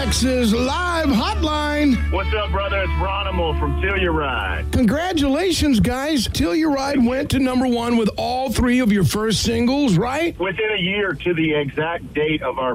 Texas Live Hotline. What's up, brother? It's Ronimal from Telluride. Congratulations, guys. Telluride went to number one with all three of your first singles, right? Within a year to the exact date of our